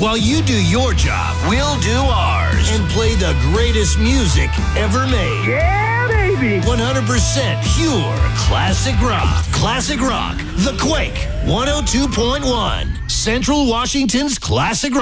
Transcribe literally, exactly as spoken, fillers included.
While you do your job, we'll do ours and play the greatest music ever made. Yeah, baby. one hundred percent pure classic rock. Classic rock. The Quake. one oh two point one. Central Washington's Classic Rock.